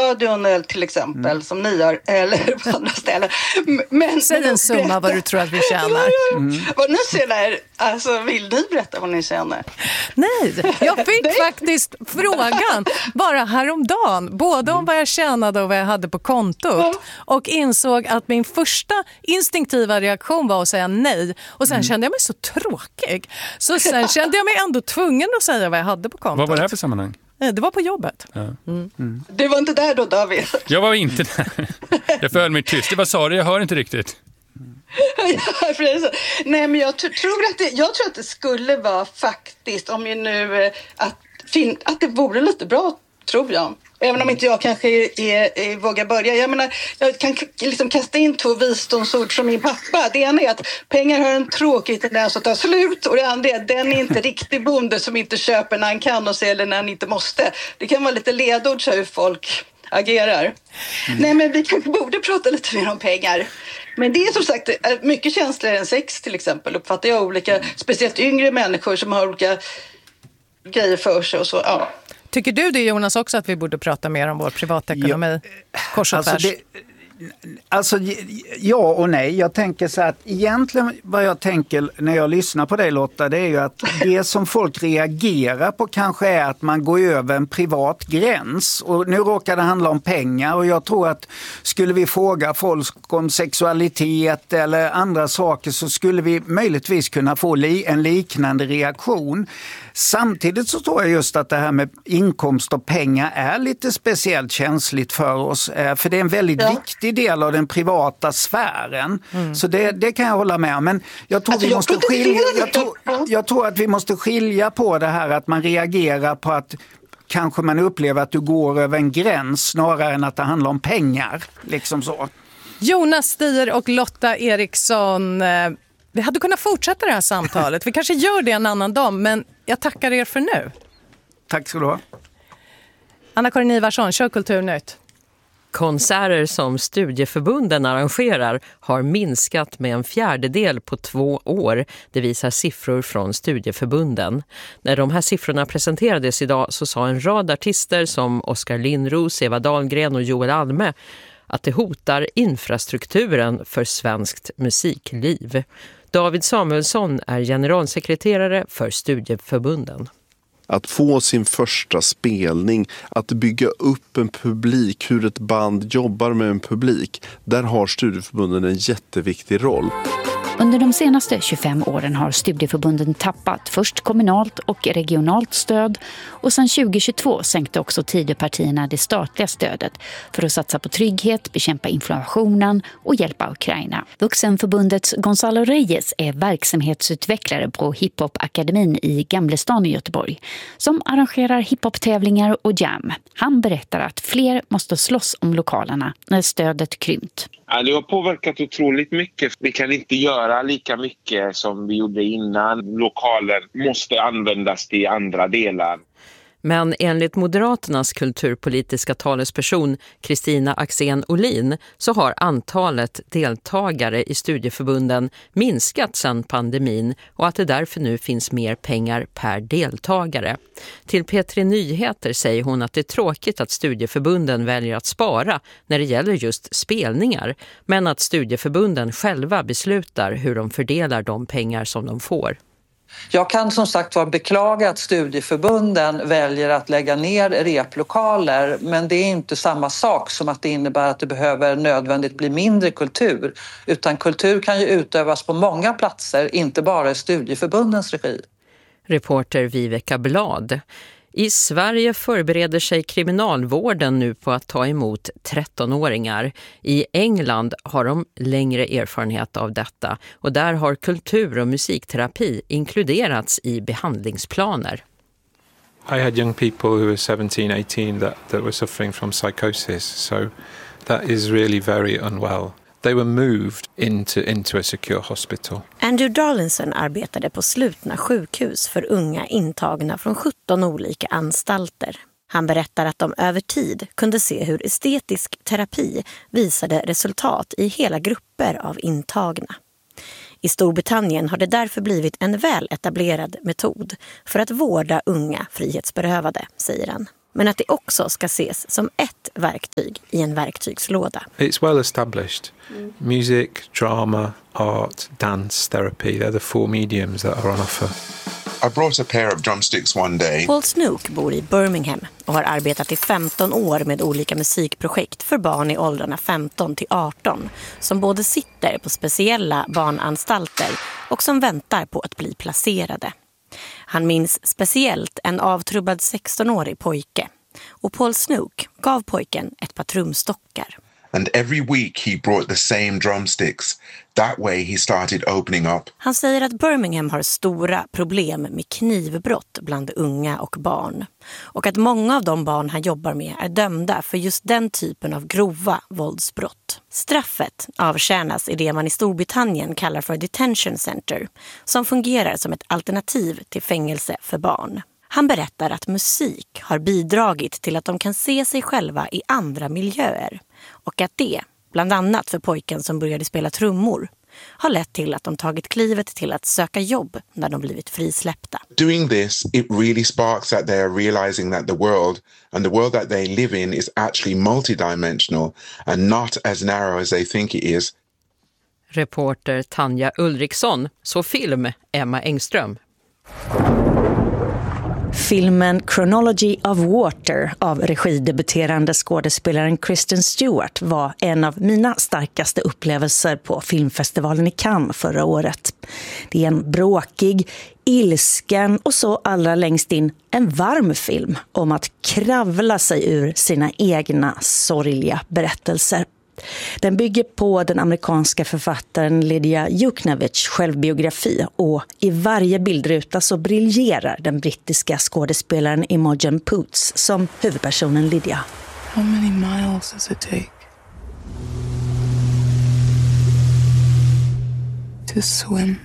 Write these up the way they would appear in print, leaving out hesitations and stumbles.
radion till exempel, som ni gör, eller på andra ställen. Men, säg en summa vad du tror att vi tjänar. Vad ni tjänar, alltså vill ni berätta vad ni tjänar? Nej, jag fick faktiskt frågan bara häromdagen, både om vad jag tjänade och vad jag hade på kontot, och insåg att min första instinktiva reaktion var att säga nej, och sen kände jag mig så tråkig, så sen kände jag mig ändå tvungen att säga vad jag hade på kontot. Vad var det här för sammanhang? Det var på jobbet. Ja. Du var inte där då, David? Jag var inte där. Jag föll mig tyst. Det var Sara, jag hör inte riktigt. Nej, men jag tror att det skulle vara faktiskt, om ju nu att det vore lite bra, tror jag. Även om inte jag kanske vågar börja. Jag menar, jag kan liksom kasta in 2 visdomsord från min pappa. Det ena är att pengar har en tråkig tendens att ta slut. Och det andra är att den är inte riktig bonde som inte köper när han kan och säljer när han inte måste. Det kan vara lite ledord så hur folk agerar. Nej, men vi kanske borde prata lite mer om pengar. Men det är som sagt mycket känsligare än sex till exempel. Uppfattar jag olika, speciellt yngre människor som har olika grejer för sig och så, ja. Tycker du det, Jonas, också att vi borde prata mer om vår privatekonomi? Kors och tvärs. Alltså ja och nej. Jag tänker så att egentligen vad jag tänker när jag lyssnar på dig, Lotta, det är ju att det som folk reagerar på kanske är att man går över en privat gräns. Och nu råkar det handla om pengar, och jag tror att skulle vi fråga folk om sexualitet eller andra saker så skulle vi möjligtvis kunna få en liknande reaktion. Samtidigt så tror jag just att det här med inkomst och pengar är lite speciellt känsligt för oss. För det är en väldigt viktig del av den privata sfären. Så det kan jag hålla med om. Men jag tror, jag tror att vi måste skilja på det här att man reagerar på att kanske man upplever att du går över en gräns snarare än att det handlar om pengar. Liksom så. Jonas Stier och Lotta Eriksson, vi hade kunnat fortsätta det här samtalet. Vi kanske gör det en annan dag, men jag tackar er för nu. Tack ska du ha. Anna-Karin Ivarsson, kör Kulturnytt. Konserter som studieförbunden arrangerar har minskat med 1/4 på 2 år. Det visar siffror från studieförbunden. När de här siffrorna presenterades idag så sa en rad artister som Oskar Lindros, Eva Dahlgren och Joel Alme att det hotar infrastrukturen för svenskt musikliv. David Samuelsson är generalsekreterare för studieförbunden. Att få sin första spelning, att bygga upp en publik, hur ett band jobbar med en publik, där har studieförbunden en jätteviktig roll. Under de senaste 25 åren har studieförbunden tappat först kommunalt och regionalt stöd, och sedan 2022 sänkte också Tidöpartierna det statliga stödet för att satsa på trygghet, bekämpa inflationen och hjälpa Ukraina. Vuxenförbundets Gonzalo Reyes är verksamhetsutvecklare på Hiphop-akademin i Gamlestan i Göteborg som arrangerar hiphop-tävlingar och jam. Han berättar att fler måste slåss om lokalerna när stödet krympt. Ja, det har påverkat otroligt mycket. Vi kan inte göra lika mycket som vi gjorde innan. Lokalen måste användas till andra delar. Men enligt Moderaternas kulturpolitiska talesperson Kristina Axén Olin så har antalet deltagare i studieförbunden minskat sedan pandemin och att det därför nu finns mer pengar per deltagare. Till P3 Nyheter säger hon att det är tråkigt att studieförbunden väljer att spara när det gäller just spelningar, men att studieförbunden själva beslutar hur de fördelar de pengar som de får. Jag kan som sagt vara beklaga att studieförbunden väljer att lägga ner replokaler, men det är inte samma sak som att det innebär att det behöver nödvändigt bli mindre kultur, utan kultur kan ju utövas på många platser, inte bara i studieförbundens regi. Reporter Viveka Blad. I Sverige förbereder sig kriminalvården nu på att ta emot 13-åringar. I England har de längre erfarenhet av detta och där har kultur- och musikterapi inkluderats i behandlingsplaner. I had young people who were 17, 18 that were suffering from psychosis, so that is really very unwell. They were moved into a secure hospital. Andrew Darlinson arbetade på slutna sjukhus för unga intagna från 17 olika anstalter. Han berättar att de över tid kunde se hur estetisk terapi visade resultat i hela grupper av intagna. I Storbritannien har det därför blivit en väl etablerad metod för att vårda unga frihetsberövade, säger han. men att det också ska ses som ett verktyg i en verktygslåda. It's well established. Music, drama, art, dance, therapy, they're the 4 mediums that are on offer. I brought a pair of drumsticks one day. Paul Snook bor i Birmingham och har arbetat i 15 år med olika musikprojekt för barn i åldrarna 15 till 18 som både sitter på speciella barnanstalter och som väntar på att bli placerade. Han minns speciellt en avtrubbad 16-årig pojke och Paul Snook gav pojken ett par trumstockar. And every week he brought the same drumsticks. That way he started opening up. Han säger att Birmingham har stora problem med knivbrott bland unga och barn. Och att många av de barn han jobbar med är dömda för just den typen av grova våldsbrott. Straffet avtjänas i det man i Storbritannien kallar för detention center, som fungerar som ett alternativ till fängelse för barn. Han berättar att musik har bidragit till att de kan se sig själva i andra miljöer och att det, bland annat för pojken som började spela trummor, har lett till att de tagit klivet till att söka jobb när de blivit frisläppta. Doing this, it really sparks that they are realizing that the world that they live in is actually multidimensional and not as narrow as they think it is. Reporter Tanja Ulriksson, så film Emma Engström. Filmen Chronology of Water av regidebuterande skådespelaren Kristen Stewart var en av mina starkaste upplevelser på filmfestivalen i Cannes förra året. Det är en bråkig, ilsken och så allra längst in en varm film om att kravla sig ur sina egna sorgliga berättelser. Den bygger på den amerikanska författaren Lydia Yuknavitchs självbiografi och i varje bildruta så briljerar den brittiska skådespelaren Imogen Poots som huvudpersonen Lydia. How many miles does it take to swim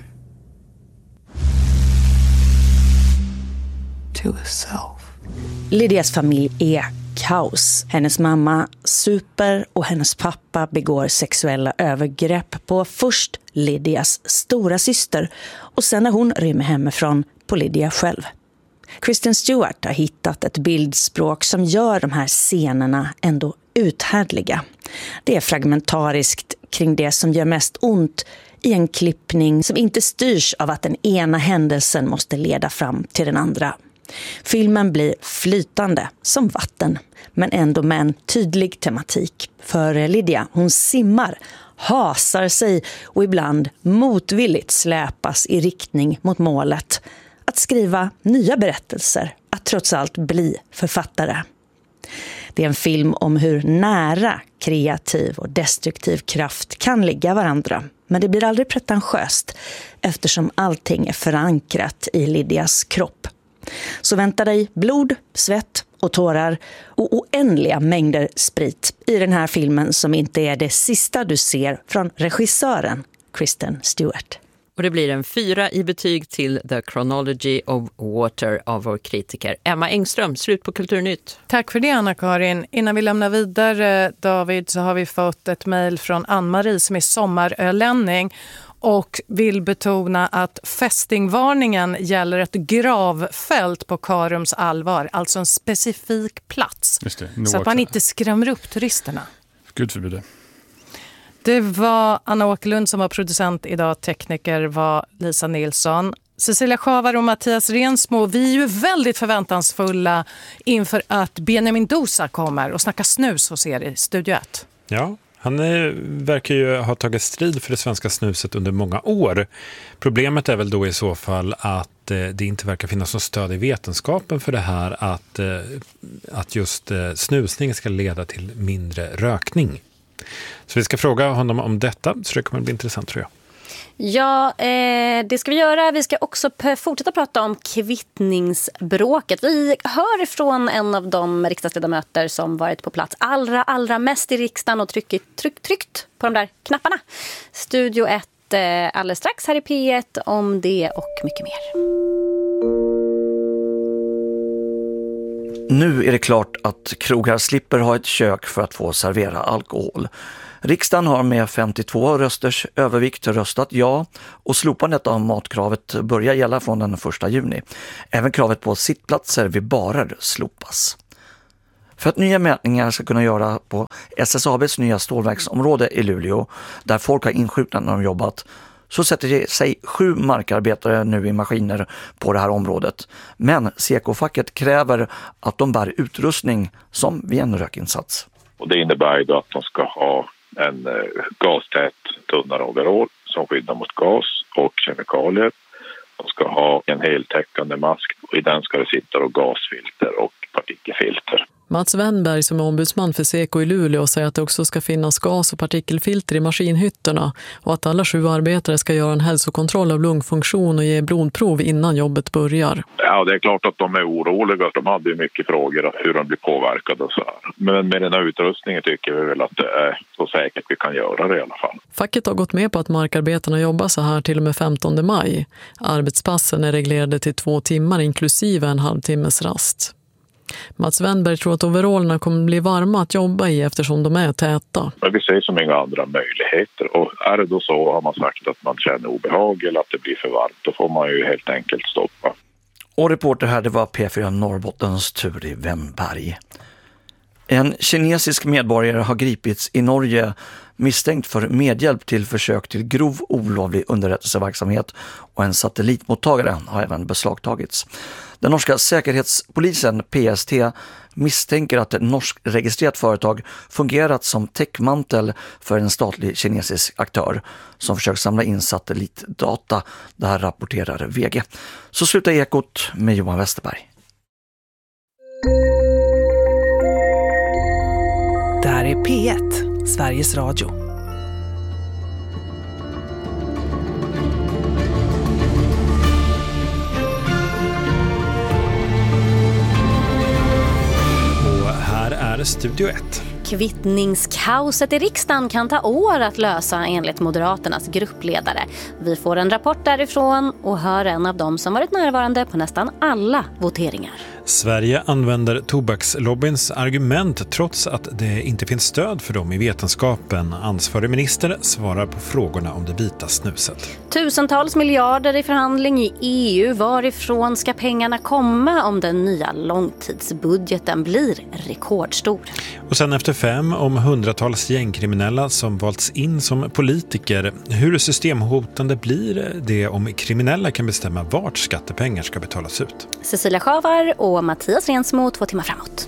to a self? Lydias familj är kaos. Hennes mamma super och hennes pappa begår sexuella övergrepp på först Lydias stora syster och sen när hon rymmer hemifrån på Lydia själv. Kristen Stewart har hittat ett bildspråk som gör de här scenerna ändå uthärdliga. Det är fragmentariskt kring det som gör mest ont i en klippning som inte styrs av att den ena händelsen måste leda fram till den andra. Filmen blir flytande som vatten, men ändå med en tydlig tematik. För Lydia, hon simmar, hasar sig och ibland motvilligt släpas i riktning mot målet. Att skriva nya berättelser, att trots allt bli författare. Det är en film om hur nära kreativ och destruktiv kraft kan ligga varandra. Men det blir aldrig pretentiöst eftersom allting är förankrat i Lydias kropp. Så väntar dig blod, svett och tårar och oändliga mängder sprit i den här filmen som inte är det sista du ser från regissören Kristen Stewart. Och det blir en 4 i betyg till The Chronology of Water av vår kritiker Emma Engström. Slut på Kulturnytt. Tack för det, Anna-Karin. Innan vi lämnar vidare, David, så har vi fått ett mejl från Ann-Marie som är sommarölänning och vill betona att fästingvarningen gäller ett gravfält på Karums Alvar, alltså en specifik plats. Just det, så att man inte skrämmer upp turisterna. Gud förbjuder. Det var Anna Åkerlund som var producent idag, tekniker var Lisa Nilsson. Cecilia Schavar och Mattias Rensmo, vi är ju väldigt förväntansfulla inför att Benjamin Dosa kommer och snackar snus hos er i Studio 1. Ja, han verkar ju ha tagit strid för det svenska snuset under många år. Problemet är väl då i så fall att det inte verkar finnas något stöd i vetenskapen för det här att just snusning ska leda till mindre rökning. Så vi ska fråga honom om detta, så det kommer bli intressant tror jag. Ja, det ska vi göra. Vi ska också fortsätta prata om kvittningsbråket. Vi hör från en av de riksdagsledamöter som varit på plats allra mest i riksdagen och tryckt på de där knapparna. Studio 1 alldeles strax här i P1 om det och mycket mer. Nu är det klart att krogar slipper ha ett kök för att få servera alkohol. Riksdagen har med 52 rösters övervikt röstat ja och slopandet av matkravet börjar gälla från den 1 juni. Även kravet på sittplatser vid barer slopas. För att nya mätningar ska kunna göra på SSABs nya stålverksområde i Luleå, där folk har inskjutnat när de jobbat, så sätter sig 7 markarbetare nu i maskiner på det här området. Men Seko-facket kräver att de bär utrustning som vid en rökinsats. Och det innebär ju då att de ska ha en gastät tunnare overall som skyddar mot gas och kemikalier. De ska ha en heltäckande mask och i den ska det sitta då gasfilter och partikelfilter. Mats Wennberg som är ombudsman för Seko i Luleå säger att det också ska finnas gas- och partikelfilter i maskinhytterna och att alla 7 arbetare ska göra en hälsokontroll av lungfunktion och ge blodprov innan jobbet börjar. Ja, det är klart att de är oroliga. De hade ju mycket frågor om hur de blir påverkade och så här. Men med den här utrustningen tycker vi väl att det är så säkert vi kan göra det i alla fall. Facket har gått med på att markarbetarna jobbar så här till och med 15 maj. Arbetspassen är reglerade till 2 timmar inklusive en halvtimmes rast. Mats Wennberg tror att overallerna kommer bli varma att jobba i eftersom de är täta. Men vi ser som inga andra möjligheter. Och är det då så har man sagt att man känner obehag eller att det blir för varmt, då får man ju helt enkelt stoppa. Och reporter här, det var P4 Norrbottens tur i Wennberg. En kinesisk medborgare har gripits i Norge misstänkt för medhjälp till försök till grov olovlig underrättelseverksamhet och en satellitmottagare har även beslagtagits. Den norska säkerhetspolisen PST misstänker att ett norskregistrerat företag fungerat som täckmantel för en statlig kinesisk aktör som försöker samla in satellitdata. Det här rapporterar VG. Så slutar Ekot med Johan Westerberg. Det här är P1, Sveriges Radio. Studio 1. Kvittningskaoset i riksdagen kan ta år att lösa enligt Moderaternas gruppledare. Vi får en rapport därifrån och hör en av dem som varit närvarande på nästan alla voteringar. Sverige använder tobakslobbyns argument trots att det inte finns stöd för dem i vetenskapen. Ansvarig minister svarar på frågorna om det vita snuset. Tusentals miljarder i förhandling i EU. Varifrån ska pengarna komma om den nya långtidsbudgeten blir rekordstor? Och sen efter 5 om hundratals gängkriminella som valts in som politiker. Hur systemhotande blir det om kriminella kan bestämma vart skattepengar ska betalas ut? Cecilia Schavar och Mattias Rensmo 2 timmar framåt.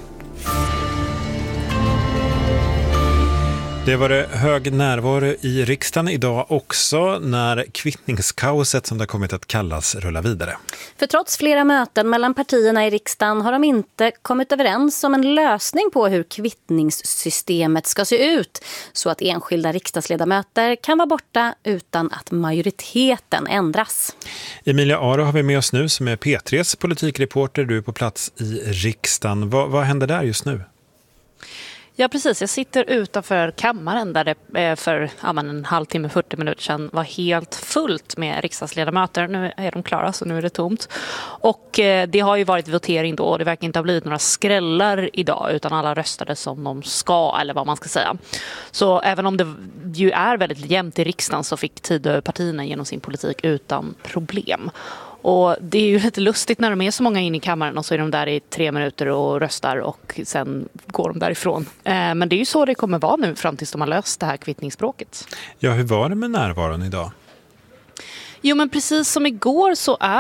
Det var det hög närvaro i riksdagen idag också när kvittningskaoset som det har kommit att kallas rullar vidare. För trots flera möten mellan partierna i riksdagen har de inte kommit överens om en lösning på hur kvittningssystemet ska se ut så att enskilda riksdagsledamöter kan vara borta utan att majoriteten ändras. Emilia Aro har vi med oss nu som är P3s politikreporter. Du är på plats i riksdagen. Vad händer där just nu? Ja, precis. Jag sitter utanför kammaren där det för en halvtimme, 40 minuter sedan var helt fullt med riksdagsledamöter. Nu är de klara, så nu är det tomt. Och det har ju varit votering då och det verkar inte ha blivit några skrällar idag utan alla röstade som de ska, eller vad man ska säga. Så även om det ju är väldigt jämnt i riksdagen så fick Tidöpartierna genom sin politik utan problem. Och det är ju lite lustigt när de är så många in i kammaren och så är de där i 3 minuter och röstar och sen går de därifrån. Men det är ju så det kommer vara nu fram tills de har löst det här kvittningsspråket. Ja, hur var det med närvaron idag? Jo, men precis som igår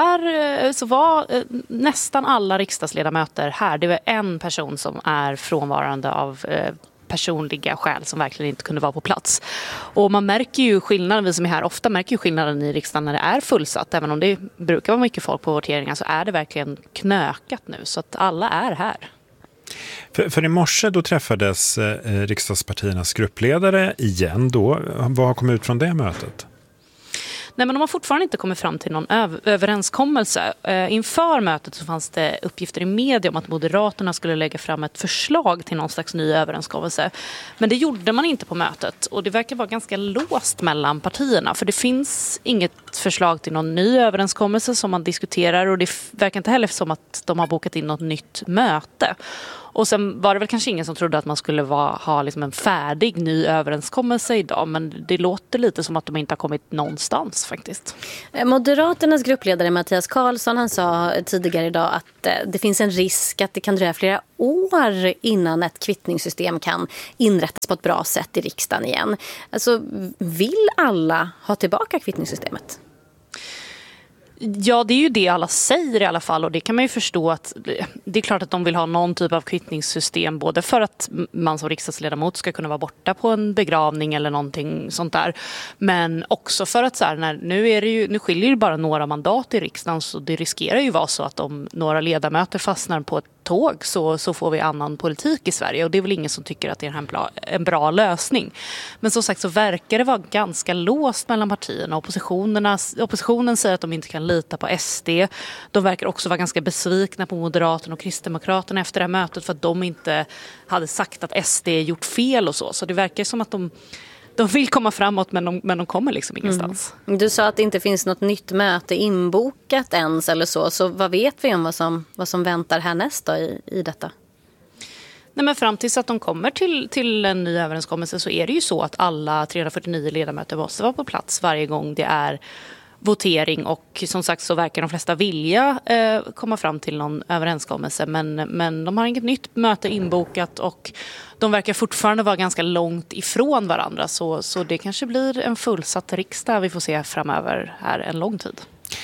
så var nästan alla riksdagsledamöter här. Det var en person som är frånvarande av personliga skäl som verkligen inte kunde vara på plats. Och man märker ju skillnaden, vi som är här ofta märker ju skillnaden i riksdagen när det är fullsatt. Även om det brukar vara mycket folk på voteringar så är det verkligen knökat nu så att alla är här. För i morse då träffades riksdagspartiernas gruppledare igen då. Vad har kommit ut från det mötet? Nej, men de har fortfarande inte kommit fram till någon överenskommelse. Inför mötet så fanns det uppgifter i media om att Moderaterna skulle lägga fram ett förslag till någon slags ny överenskommelse. Men det gjorde man inte på mötet och det verkar vara ganska låst mellan partierna. För det finns inget förslag till någon ny överenskommelse som man diskuterar och det verkar inte heller som att de har bokat in något nytt möte. Och sen var det väl kanske ingen som trodde att man skulle ha liksom en färdig ny överenskommelse idag. Men det låter lite som att de inte har kommit någonstans faktiskt. Moderaternas gruppledare Mattias Karlsson han sa tidigare idag att det finns en risk att det kan dröja flera år innan ett kvittningssystem kan inrättas på ett bra sätt i riksdagen igen. Alltså, vill alla ha tillbaka kvittningssystemet? Ja, det är ju det alla säger i alla fall, och det kan man ju förstå att det är klart att de vill ha någon typ av kvittningssystem, både för att man som riksdagsledamot ska kunna vara borta på en begravning eller någonting sånt där, men också för att så här, nu skiljer det bara några mandat i riksdagen, så det riskerar ju vara så att om några ledamöter fastnar på ett tåg så får vi annan politik i Sverige, och det är väl ingen som tycker att det är en bra lösning. Men som sagt så verkar det vara ganska låst mellan partierna. Oppositionen säger att de inte kan lita på SD. De verkar också vara ganska besvikna på Moderaterna och Kristdemokraterna efter det här mötet för att de inte hade sagt att SD gjort fel och så. Så det verkar som att de vill komma framåt, men de kommer liksom ingenstans. Du sa att det inte finns något nytt möte inbokat ens eller så vad vet vi om vad som väntar härnäst då i detta? Nej, men fram tills att de kommer till en ny överenskommelse så är det ju så att alla 349 ledamöter måste vara på plats varje gång det är votering, och som sagt så verkar de flesta vilja komma fram till någon överenskommelse, men de har inget nytt möte inbokat och de verkar fortfarande vara ganska långt ifrån varandra, så det kanske blir en fullsatt riksdag vi får se framöver här en lång tid.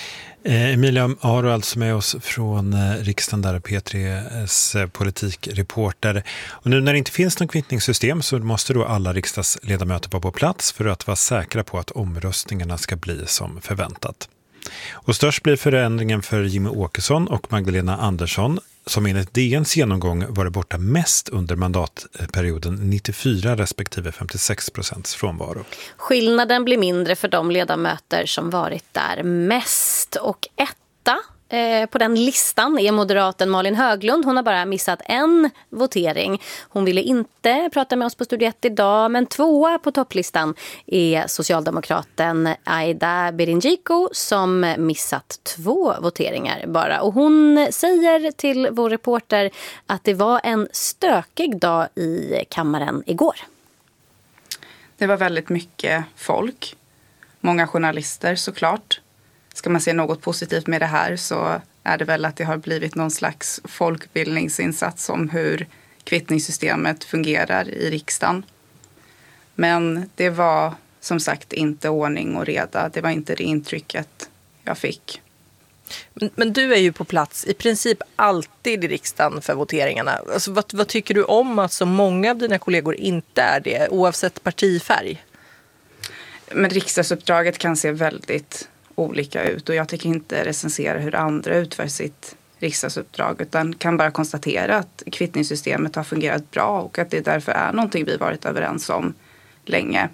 Emilia har du alltså med oss från riksdagen, där P3s politikreporter. Och nu när det inte finns något kvittningssystem så måste då alla riksdagsledamöter vara på plats för att vara säkra på att omröstningarna ska bli som förväntat. Och störst blir förändringen för Jimmie Åkesson och Magdalena Andersson, som enligt DNs genomgång var borta mest under mandatperioden, 94 respektive 56% frånvaro. Skillnaden blir mindre för de ledamöter som varit där mest, och etta på den listan är moderaten Malin Höglund. Hon har bara missat en votering. Hon ville inte prata med oss på Studio 1 idag, men tvåa på topplistan är socialdemokraten Aida Birinjiko som missat 2 voteringar bara. Och hon säger till vår reporter att det var en stökig dag i kammaren igår. Det var väldigt mycket folk. Många journalister såklart. Ska man se något positivt med det här så är det väl att det har blivit någon slags folkbildningsinsats om hur kvittningssystemet fungerar i riksdagen. Men det var som sagt inte ordning och reda. Det var inte det intrycket jag fick. Men du är ju på plats i princip alltid i riksdagen för voteringarna. Alltså, vad tycker du om att så många av dina kollegor inte är det, oavsett partifärg? Men riksdagsuppdraget kan se väldigt olika ut, och jag tycker inte recensera hur andra utför sitt riksdagsuppdrag, utan kan bara konstatera att kvittningssystemet har fungerat bra och att det därför är någonting vi varit överens om länge.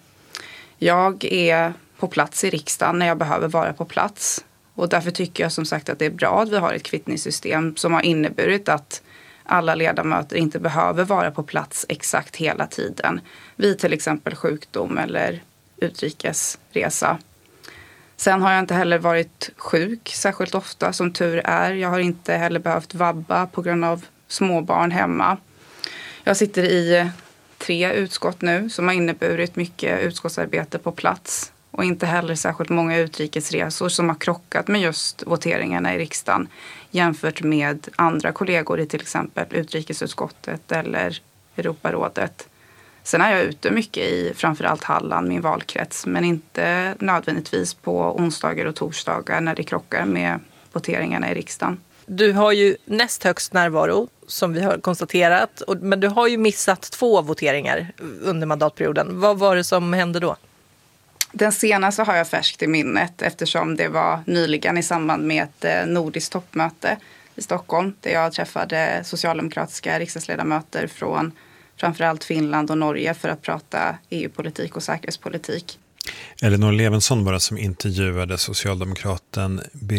Jag är på plats i riksdagen när jag behöver vara på plats, och därför tycker jag som sagt att det är bra att vi har ett kvittningssystem som har inneburit att alla ledamöter inte behöver vara på plats exakt hela tiden vid till exempel sjukdom eller utrikesresa. Sen har jag inte heller varit sjuk särskilt ofta, som tur är. Jag har inte heller behövt vabba på grund av småbarn hemma. Jag sitter i 3 utskott nu som har inneburit mycket utskottsarbete på plats. Och inte heller särskilt många utrikesresor som har krockat med just voteringarna i riksdagen jämfört med andra kollegor i till exempel utrikesutskottet eller Europarådet. Sen är jag ute mycket i framförallt Halland, min valkrets, men inte nödvändigtvis på onsdagar och torsdagar när det krockar med voteringarna i riksdagen. Du har ju näst högst närvaro, som vi har konstaterat, men du har ju missat 2 voteringar under mandatperioden. Vad var det som hände då? Den senaste har jag färskt i minnet eftersom det var nyligen i samband med ett nordiskt toppmöte i Stockholm där jag träffade socialdemokratiska riksdagsledamöter från framförallt Finland och Norge för att prata EU-politik och säkerhetspolitik. Elinor Levensson var det som intervjuade socialdemokraten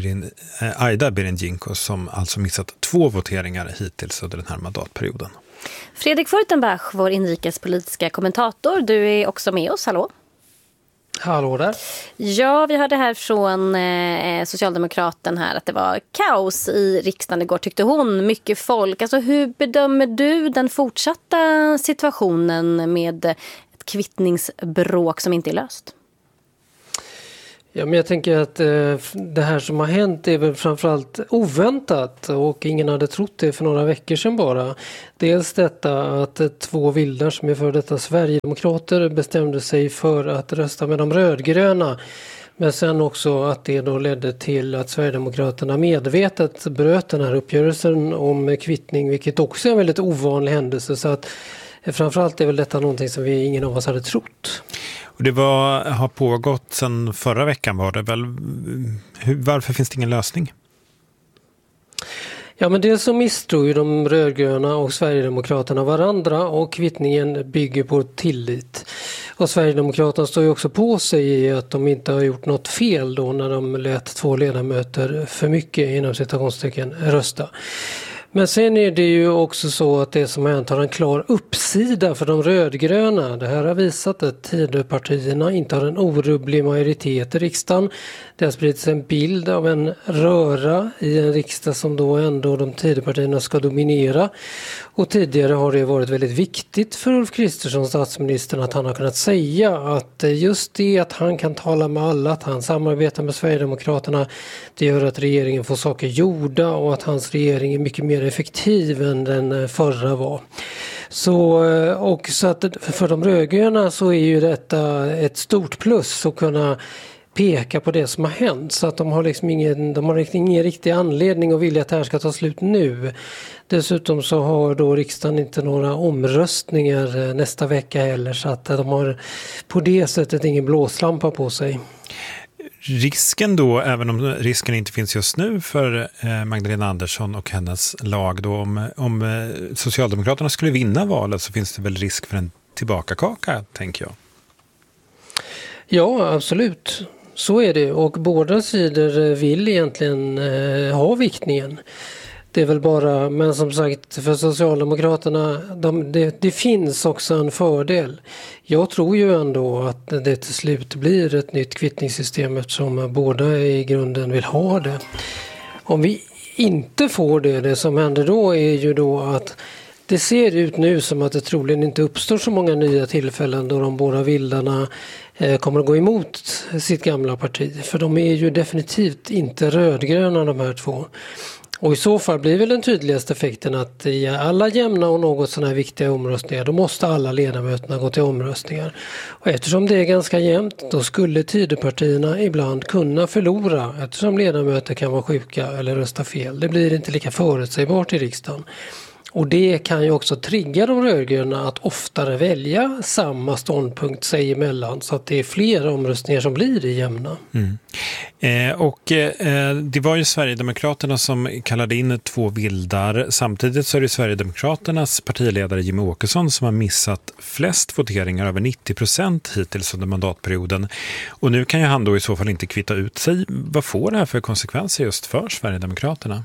Aida Birinjiko, som alltså missat 2 voteringar hittills under den här mandatperioden. Fredrik Furtenbach, vår inrikespolitiska kommentator, du är också med oss, hallå? Hallå där. Ja, vi hörde här från socialdemokraten här att det var kaos i riksdagen igår, tyckte hon. Mycket folk. Alltså, hur bedömer du den fortsatta situationen med ett kvittningsbråk som inte är löst? Ja, men jag tänker att det här som har hänt är väl framförallt oväntat och ingen hade trott det för några veckor sedan bara. Dels detta att 2 vildar som är för detta Sverigedemokrater bestämde sig för att rösta med de rödgröna. Men sen också att det då ledde till att Sverigedemokraterna medvetet bröt den här uppgörelsen om kvittning, vilket också är en väldigt ovanlig händelse. Så att framförallt är väl detta någonting som ingen av oss hade trott. Och det har pågått sedan förra veckan var det väl. Varför finns det ingen lösning? Ja, men det som misstror ju de rödgröna och Sverigedemokraterna varandra och kvittningen bygger på tillit. Och Sverigedemokraterna står ju också på sig i att de inte har gjort något fel då när de lät 2 ledamöter för mycket inom citationstecken rösta. Men sen är det ju också så att det som hänt har en klar uppsida för de rödgröna. Det här har visat att Tidöpartierna inte har en orubblig majoritet i riksdagen. Det har spridits en bild av en röra i en riksdag som då ändå de Tidöpartierna ska dominera. Och tidigare har det varit väldigt viktigt för Ulf Kristersson, statsministern, att han har kunnat säga att just det att han kan tala med alla, att han samarbetar med Sverigedemokraterna, det gör att regeringen får saker gjorda och att hans regering är mycket mer effektiv än den förra var. Så att för de rödgröna så är ju detta ett stort plus att kunna peka på det som har hänt, så att de har ingen riktig anledning att vilja att det här ska ta slut nu. Dessutom så har då riksdagen inte några omröstningar nästa vecka heller, så att de har på det sättet ingen blåslampa på sig. Risken då, även om risken inte finns just nu för Magdalena Andersson och hennes lag då, om Socialdemokraterna skulle vinna valet så finns det väl risk för en tillbakakaka, tänker jag. Ja, absolut. Så är det, och båda sidor vill egentligen ha viktningen. Det är väl bara, men som sagt för Socialdemokraterna, det finns också en fördel. Jag tror ju ändå att det till slut blir ett nytt kvittningssystem eftersom båda i grunden vill ha det. Om vi inte får det som händer då är ju då att det ser ut nu som att det troligen inte uppstår så många nya tillfällen då de båda vildarna kommer att gå emot sitt gamla parti. För de är ju definitivt inte rödgröna de här 2. Och i så fall blir väl den tydligaste effekten att i alla jämna och något sådana här viktiga omröstningar då måste alla ledamöterna gå till omröstningar. Och eftersom det är ganska jämnt då skulle Tidöpartierna ibland kunna förlora eftersom ledamöter kan vara sjuka eller rösta fel. Det blir inte lika förutsägbart i riksdagen. Och det kan ju också trigga de rödgröna att oftare välja samma ståndpunkt sig emellan så att det är fler omröstningar som blir jämna. Det var ju Sverigedemokraterna som kallade in 2 vildar. Samtidigt så är det Sverigedemokraternas partiledare Jimmie Åkesson som har missat flest voteringar, över 90% hittills under mandatperioden. Och nu kan ju han då i så fall inte kvitta ut sig. Vad får det här för konsekvenser just för Sverigedemokraterna?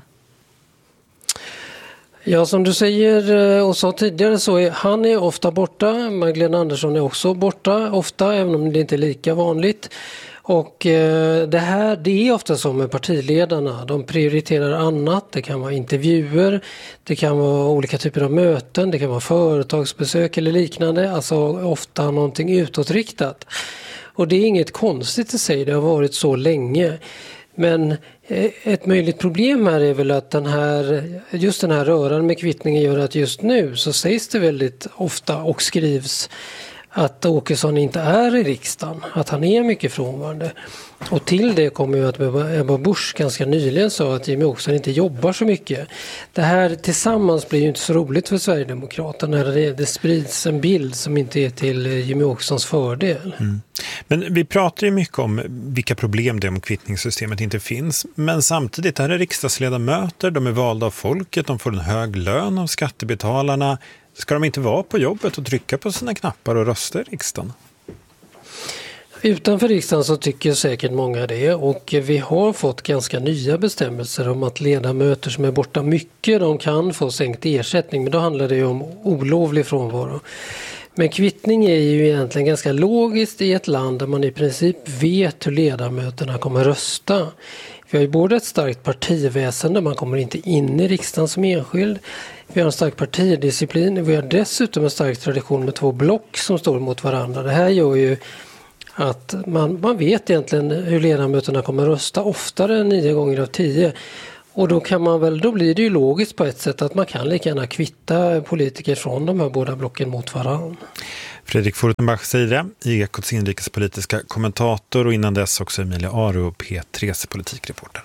Ja, som du säger och sa tidigare så är han ofta borta. Magdalena Andersson är också borta ofta, även om det inte är lika vanligt. Och det är ofta som med partiledarna. De prioriterar annat. Det kan vara intervjuer, det kan vara olika typer av möten, det kan vara företagsbesök eller liknande. Alltså ofta någonting utåtriktat. Och det är inget konstigt i sig, det har varit så länge. Men ett möjligt problem här är väl att just den här röran med kvittningen gör att just nu så sägs det väldigt ofta och skrivs att Åkesson inte är i riksdagen, att han är mycket frånvarande. Och till det kommer ju att Ebba Busch ganska nyligen sa att Jimmie Åkesson inte jobbar så mycket. Det här tillsammans blir ju inte så roligt för Sverigedemokraterna när det sprids en bild som inte är till Jimmie Åkessons fördel. Men vi pratar ju mycket om vilka problem det är om kvittningssystemet inte finns. Men samtidigt, här är riksdagsledamöter, de är valda av folket, de får en hög lön av skattebetalarna. Ska de inte vara på jobbet och trycka på sina knappar och rösta i riksdagen? Utanför riksdagen så tycker säkert många det, och vi har fått ganska nya bestämmelser om att ledamöter som är borta mycket, de kan få sänkt ersättning, men då handlar det ju om olovlig frånvaro. Men kvittning är ju egentligen ganska logiskt i ett land där man i princip vet hur ledamöterna kommer rösta. Vi har ju både ett starkt partiväsen där man kommer inte in i riksdagen som enskild. Vi har en stark partidisciplin. Vi har dessutom en stark tradition med 2 block som står mot varandra. Det här gör ju att man vet egentligen hur ledamöterna kommer rösta oftare än 9 gånger av 10. Och då blir det ju logiskt på ett sätt att man kan lika gärna kvitta politiker från de här båda blocken mot varann. Fredrik Furtenbach säger det, i Ekots inrikespolitiska kommentator, och innan dess också Emilia Aro, P3s politikreporter.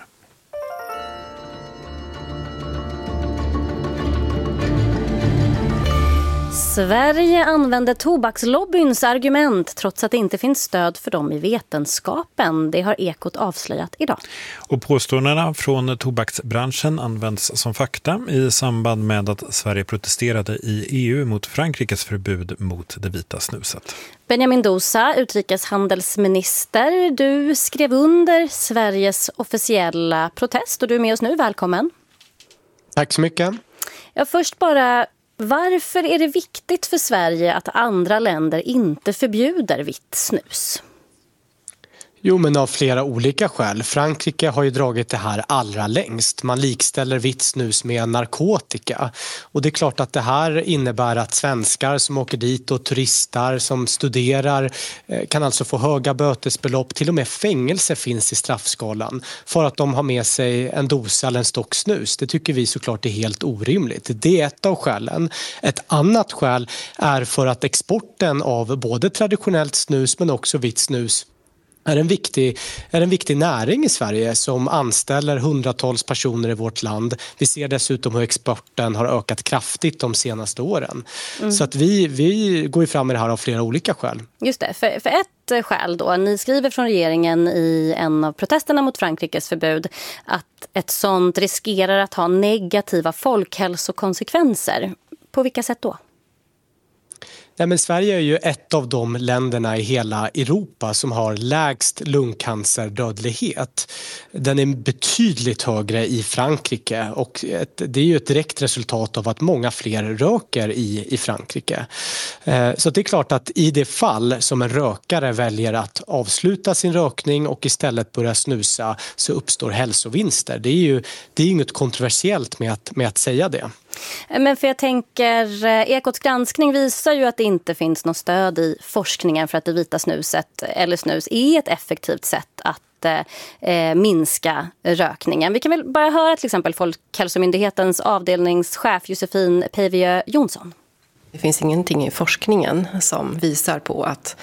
Sverige använder tobakslobbyns argument trots att det inte finns stöd för dem i vetenskapen. Det har Ekot avslöjat idag. Och påståendena från tobaksbranschen används som fakta i samband med att Sverige protesterade i EU mot Frankrikes förbud mot det vita snuset. Benjamin Dousa, utrikeshandelsminister, du skrev under Sveriges officiella protest och du är med oss nu. Välkommen. Tack så mycket. Ja, först bara, varför är det viktigt för Sverige att andra länder inte förbjuder vitt snus? Jo, men av flera olika skäl. Frankrike har ju dragit det här allra längst. Man likställer vitt snus med narkotika. Och det är klart att det här innebär att svenskar som åker dit och turistar som studerar kan alltså få höga bötesbelopp. Till och med fängelse finns i straffskalan för att de har med sig en dosa eller en stock snus. Det tycker vi såklart är helt orimligt. Det är ett av skälen. Ett annat skäl är för att exporten av både traditionellt snus men också vitt snus är en viktig näring i Sverige som anställer hundratals personer i vårt land. Vi ser dessutom hur exporten har ökat kraftigt de senaste åren. Så att vi går ju fram med det här av flera olika skäl. Just det, för ett skäl då. Ni skriver från regeringen i en av protesterna mot Frankrikes förbud att ett sånt riskerar att ha negativa folkhälsokonsekvenser. På vilka sätt då? Nej, men Sverige är ju ett av de länderna i hela Europa som har lägst lungcancerdödlighet. Den är betydligt högre i Frankrike och det är ju ett direkt resultat av att många fler röker i Frankrike. Så det är klart att i det fall som en rökare väljer att avsluta sin rökning och istället börja snusa så uppstår hälsovinster. Det är inget kontroversiellt med att säga det. Men för jag tänker, Ekots granskning visar ju att det inte finns något stöd i forskningen för att det vita snuset eller snus är ett effektivt sätt att minska rökningen. Vi kan väl bara höra till exempel Folkhälsomyndighetens avdelningschef Josefin Peivieu Jonsson. Det finns ingenting i forskningen som visar på att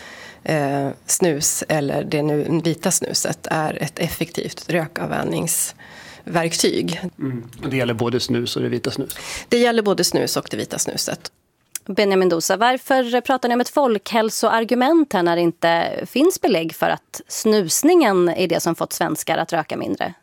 snus eller det nu vita snuset är ett effektivt rökavvänjningsverktyg. Och det gäller både snus och det vita snus? Det gäller både snus och det vita snuset. Benjamin Dousa, varför pratar ni om ett folkhälsoargument här när det inte finns belägg för att snusningen är det som fått svenskar att röka mindre?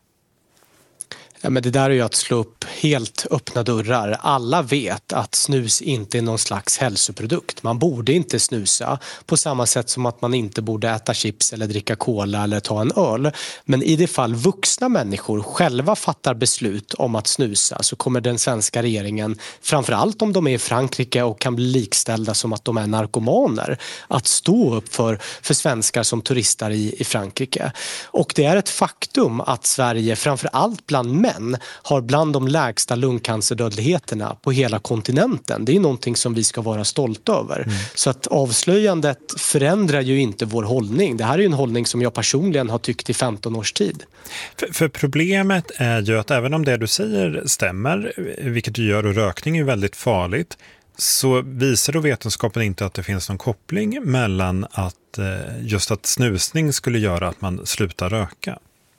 Ja, men det där är ju att slå upp helt öppna dörrar. Alla vet att snus inte är någon slags hälsoprodukt. Man borde inte snusa på samma sätt som att man inte borde äta chips eller dricka cola eller ta en öl. Men i det fall vuxna människor själva fattar beslut om att snusa så kommer den svenska regeringen, framförallt om de är i Frankrike och kan bli likställda som att de är narkomaner, att stå upp för svenskar som turistar i Frankrike. Och det är ett faktum att Sverige, framförallt bland män, har bland de lägsta lungcancerdödligheterna på hela kontinenten. Det är någonting som vi ska vara stolta över. Så att avslöjandet förändrar ju inte vår hållning. Det här är ju en hållning som jag personligen har tyckt i 15 års tid. För problemet är ju att även om det du säger stämmer, vilket du gör och rökning är väldigt farligt, så visar då vetenskapen inte att det finns någon koppling mellan att just att snusning skulle göra att man slutar röka.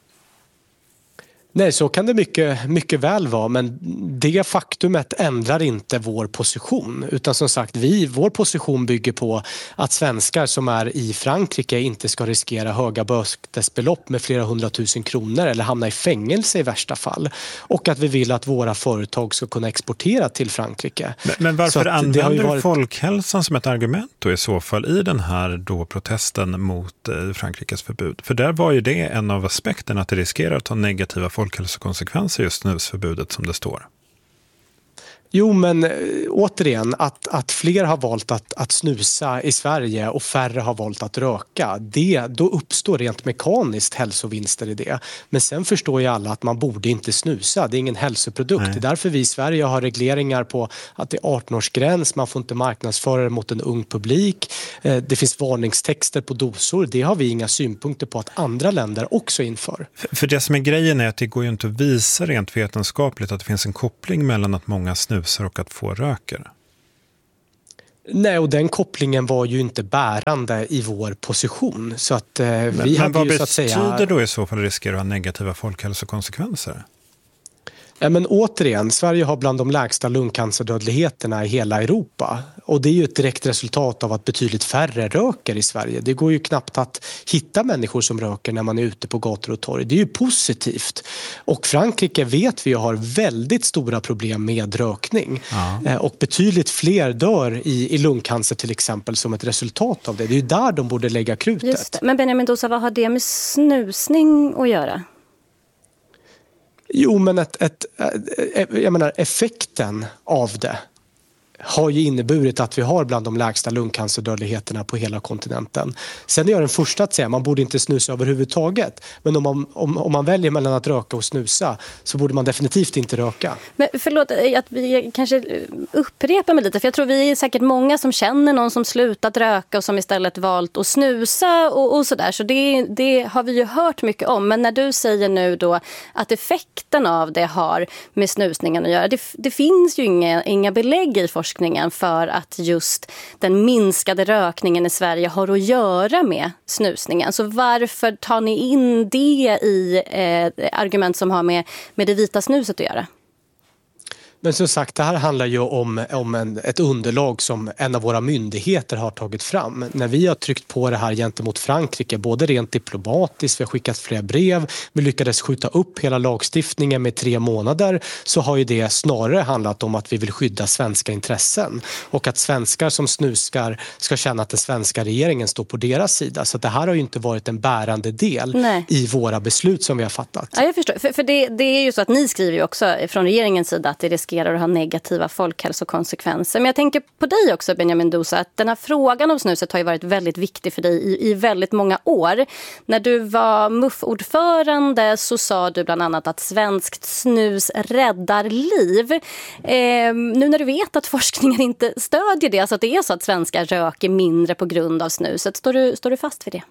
Nej, så kan det mycket väl vara, men det faktumet ändrar inte vår position. Utan som sagt, vår position bygger på att svenskar som är i Frankrike inte ska riskera höga bötesbelopp med flera 100 000 kronor eller hamna i fängelse i värsta fall. Och att vi vill att våra företag ska kunna exportera till Frankrike. Men varför använder folkhälsan som ett argument då i så fall i den här då protesten mot Frankrikes förbud? För där var ju det en av aspekterna att det riskerar att ha negativa folkhälsokonsekvenser just snusförbudet som det står. Jo, men återigen, att fler har valt att snusa i Sverige och färre har valt att röka, då uppstår rent mekaniskt hälsovinster i det. Men sen förstår ju alla att man borde inte snusa, det är ingen hälsoprodukt. Nej. Det är därför vi i Sverige har regleringar på att det är 18-årsgräns, man får inte marknadsföra det mot en ung publik. Det finns varningstexter på dosor, det har vi inga synpunkter på att andra länder också inför. För det som är grejen är att det går ju inte att visa rent vetenskapligt att det finns en koppling mellan att många snusar och att få röker. Nej, och den kopplingen var ju inte bärande i vår position. Så att vi hade vad ju så att säga... betyder då i så fall riskerar att ha negativa folkhälsokonsekvenser? Ja, men återigen, Sverige har bland de lägsta lungcancerdödligheterna i hela Europa. Och det är ju ett direkt resultat av att betydligt färre röker i Sverige. Det går ju knappt att hitta människor som röker när man är ute på gator och torg. Det är ju positivt. Och Frankrike vet vi har väldigt stora problem med rökning. Ja. Och betydligt fler dör i lungcancer till exempel som ett resultat av det. Det är ju där de borde lägga krutet. Just det. Men Benjamin Dousa, vad har det med snusning att göra? Jo, men jag menar, effekten av det har ju inneburit att vi har bland de lägsta lungcancerdödligheterna på hela kontinenten. Sen är jag den första att säga att man borde inte snusa överhuvudtaget. Men om man väljer mellan att röka och snusa så borde man definitivt inte röka. Men förlåt att vi kanske upprepar mig lite. För jag tror vi är säkert många som känner någon som slutat röka och som istället valt att snusa och sådär. Så det har vi ju hört mycket om. Men när du säger nu då att effekten av det har med snusningen att göra. Det finns ju inga belägg i forskningen för att just den minskade rökningen i Sverige har att göra med snusningen. Så varför tar ni in det i argument som har med det vita snuset att göra? Men som sagt, det här handlar ju om ett underlag som en av våra myndigheter har tagit fram. När vi har tryckt på det här gentemot Frankrike, både rent diplomatiskt, vi har skickat flera brev, vi lyckades skjuta upp hela lagstiftningen med 3 månader, så har ju det snarare handlat om att vi vill skydda svenska intressen. Och att svenskar som snusar ska känna att den svenska regeringen står på deras sida. Så det här har ju inte varit en bärande del i våra beslut som vi har fattat. Ja, jag förstår. För det är ju så att ni skriver ju också från regeringens sida att det riskerar att ha negativa folkhälsokonsekvenser. Men jag tänker på dig också, Benjamin Dousa, att den här frågan om snuset har ju varit väldigt viktig för dig i väldigt många år. När du var MUF-ordförande så sa du bland annat att svenskt snus räddar liv. Nu när du vet att forskningen inte stödjer det, alltså att det är så att svenskar röker mindre på grund av snuset, står du fast vid det?